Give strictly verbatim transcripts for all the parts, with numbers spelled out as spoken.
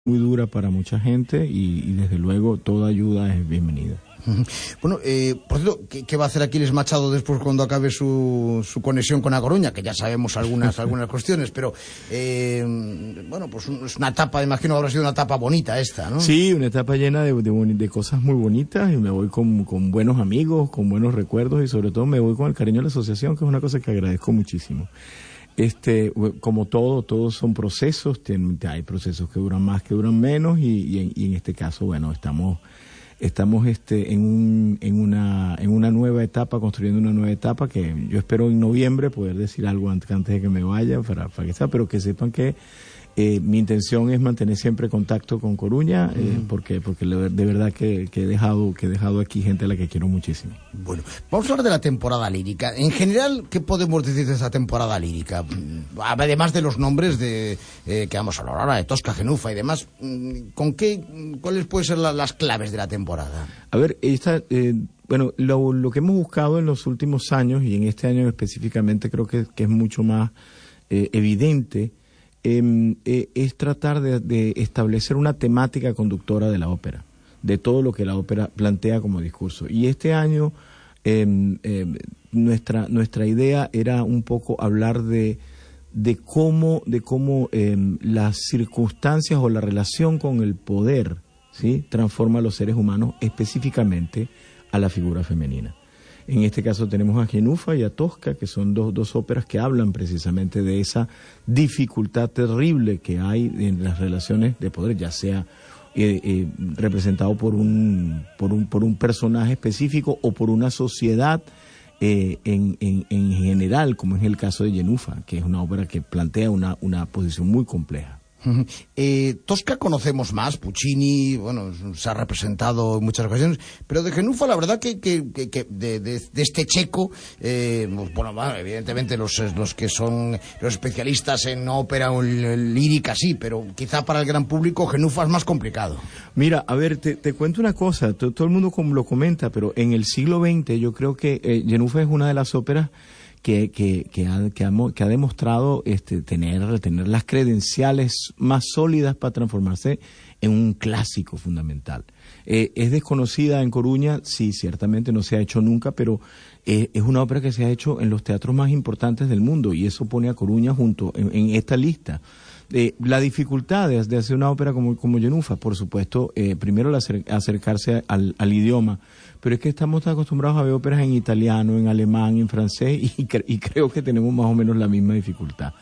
muy dura para mucha gente y, y desde luego toda ayuda es bienvenida. Bueno, eh, por cierto, ¿qué, ¿qué va a hacer Aquiles Machado después cuando acabe su, su conexión con A Coruña? Que ya sabemos algunas algunas cuestiones, pero eh, bueno, pues es una etapa, imagino habrá sido una etapa bonita esta, ¿no? Sí, una etapa llena de, de, de cosas muy bonitas y me voy con, con buenos amigos, con buenos recuerdos y sobre todo me voy con el cariño de la asociación, que es una cosa que agradezco muchísimo. Este, como todo, todos son procesos, hay procesos que duran más, que duran menos y, y, en, y en este caso, bueno, estamos estamos este en un en una en una nueva etapa, construyendo una nueva etapa que yo espero en noviembre poder decir algo antes, antes de que me vaya para, para que sea, pero que sepan que Eh, mi intención es mantener siempre contacto con Coruña, eh, mm. porque porque de verdad que, que he dejado que he dejado aquí gente a la que quiero muchísimo. Bueno, vamos a hablar de la temporada lírica. En general, ¿qué podemos decir de esta temporada lírica? Además de los nombres de eh, que vamos a hablar ahora, de Tosca, Genufa y demás, ¿con qué, cuáles pueden ser la, las claves de la temporada? A ver, esta, eh, bueno, lo, lo que hemos buscado en los últimos años y en este año específicamente creo que, que es mucho más eh, evidente. Eh, eh, es tratar de, de establecer una temática conductora de la ópera, de todo lo que la ópera plantea como discurso. Y este año eh, eh, nuestra nuestra idea era un poco hablar de de cómo de cómo eh, las circunstancias o la relación con el poder, ¿sí?, transforma a los seres humanos, específicamente a la figura femenina. En este caso tenemos a Genufa y a Tosca, que son dos, dos óperas que hablan precisamente de esa dificultad terrible que hay en las relaciones de poder, ya sea eh, eh, representado por un, por un, por un personaje específico o por una sociedad eh, en, en, en general, como es el caso de Genufa, que es una ópera que plantea una, una posición muy compleja. Eh, Tosca conocemos más, Puccini, bueno, se ha representado en muchas ocasiones, pero de Genufa la verdad que, que, que, que de, de, de este checo, eh, bueno, evidentemente los, los que son los especialistas en ópera o lírica sí, pero quizá para el gran público Genufa es más complicado. Mira, a ver, te, te cuento una cosa, todo, todo el mundo como lo comenta, pero en el siglo veinte yo creo que eh, Genufa es una de las óperas que que que ha, que ha, que ha demostrado este tener tener las credenciales más sólidas para transformarse en un clásico fundamental. Eh, es desconocida en Coruña, sí, ciertamente no se ha hecho nunca, pero eh, es una ópera que se ha hecho en los teatros más importantes del mundo y eso pone a Coruña junto en, en esta lista. Eh, la dificultad de, de hacer una ópera como, como Genufa, por supuesto, eh, primero el acer, acercarse al, al idioma, pero es que estamos acostumbrados a ver óperas en italiano, en alemán, en francés, y, y creo que tenemos más o menos la misma dificultad.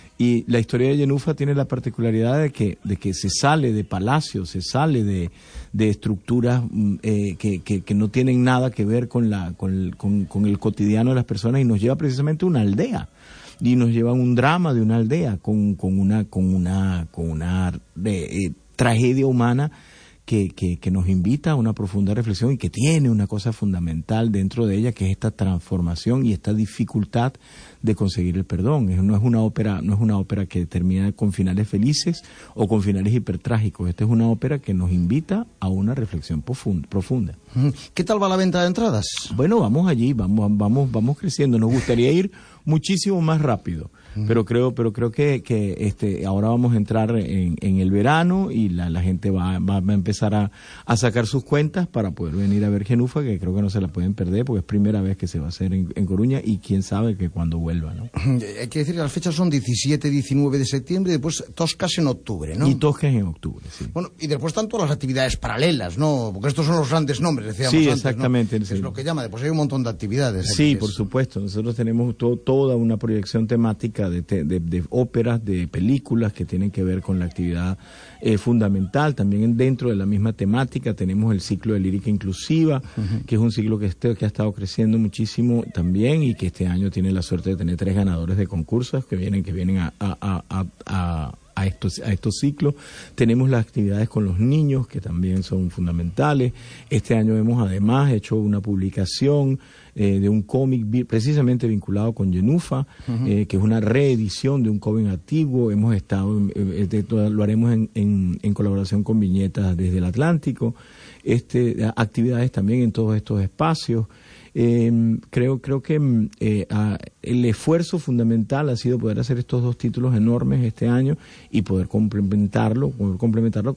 Y la historia de Genufa tiene la particularidad de que, de que se sale de palacios, se sale de, de estructuras eh, que, que, que no tienen nada que ver con, la, con, con, con el cotidiano de las personas y nos lleva precisamente a una aldea. Y nos lleva a un drama de una aldea con, con una, con una, con una eh, tragedia humana que, que, que nos invita a una profunda reflexión y que tiene una cosa fundamental dentro de ella, que es esta transformación y esta dificultad de conseguir el perdón. No es una ópera, no es una ópera que termina con finales felices o con finales hipertrágicos. Esta es una ópera que nos invita a una reflexión profunda. ¿Qué tal va la venta de entradas? Bueno, vamos allí, vamos, vamos, vamos creciendo. Nos gustaría ir muchísimo más rápido, pero creo, pero creo que, que este, ahora vamos a entrar en, en el verano y la, la gente va, va a empezar a, a sacar sus cuentas para poder venir a ver Genufa, que creo que no se la pueden perder porque es primera vez que se va a hacer en, en Coruña y quién sabe que cuando vuelva, ¿no? Hay que decir que las fechas son diecisiete, diecinueve de septiembre y después Tosca en octubre, ¿no? Y Tosca en octubre, sí. Bueno, y después están todas las actividades paralelas, ¿no? Porque estos son los grandes nombres, decíamos sí, antes, exactamente, ¿no? sí. Es lo que llama, después hay un montón de actividades. Sí, por supuesto. Nosotros tenemos todo, toda una proyección temática de, te, de, de óperas, de películas que tienen que ver con la actividad eh, fundamental. También dentro de la misma temática tenemos el ciclo de lírica inclusiva, uh-huh. que es un ciclo que, este, que ha estado creciendo muchísimo también y que este año tiene la suerte de tener tres ganadores de concursos que vienen que vienen a, a, a, a a estos, a estos ciclos. Tenemos las actividades con los niños que también son fundamentales. Este año hemos además hecho una publicación eh, de un cómic vi- precisamente vinculado con Genufa, uh-huh. eh, que es una reedición de un cómic antiguo. Hemos estado, eh, eh, lo haremos en, en, en colaboración con Viñetas desde el Atlántico. Este, actividades también en todos estos espacios. Eh, creo creo que eh, a, el esfuerzo fundamental ha sido poder hacer estos dos títulos enormes este año y poder complementarlo, poder complementarlo